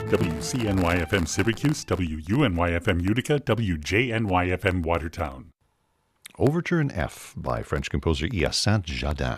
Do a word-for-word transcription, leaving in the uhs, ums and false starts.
W C N Y F M Syracuse, W U N Y F M Utica, W J N Y F M Watertown. Overture in F by French composer Hyacinthe Jadin.